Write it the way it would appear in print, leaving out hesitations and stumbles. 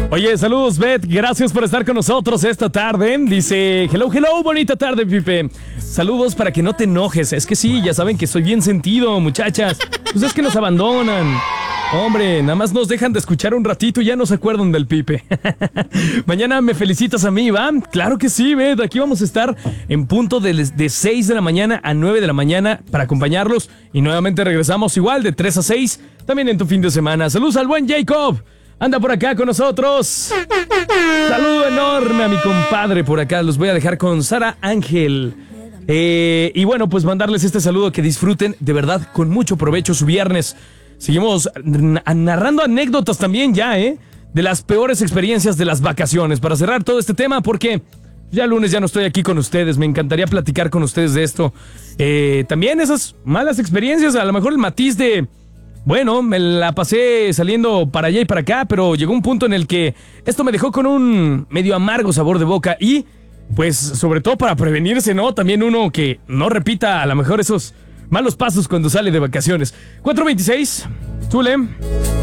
Oye, saludos, Beth. Gracias por estar con nosotros esta tarde. Dice, hello, bonita tarde, Pipe. Saludos para que no te enojes. Es que sí, ya saben que soy bien sentido, muchachas. Pues es que nos abandonan. Hombre, nada más nos dejan de escuchar un ratito y ya no se acuerdan del Pipe. Mañana me felicitas a mí, ¿va? Claro que sí, Beth. Aquí vamos a estar en punto de 6 de la mañana a 9 de la mañana para acompañarlos. Y nuevamente regresamos igual de 3 a 6, también en tu fin de semana. Saludos al buen Jacob. Anda por acá con nosotros. Saludo enorme a mi compadre por acá. Los voy a dejar con Sara Ángel. Y bueno, pues mandarles este saludo. Que disfruten de verdad con mucho provecho su viernes. Seguimos narrando anécdotas también ya, de las peores experiencias de las vacaciones. Para cerrar todo este tema, porque ya el lunes ya no estoy aquí con ustedes. Me encantaría platicar con ustedes de esto. También esas malas experiencias. A lo mejor el matiz de... Bueno, me la pasé saliendo para allá y para acá, pero llegó un punto en el que esto me dejó con un medio amargo sabor de boca y, pues, sobre todo para prevenirse, ¿no? También uno que no repita a lo mejor esos malos pasos cuando sale de vacaciones. 4:26, Zule.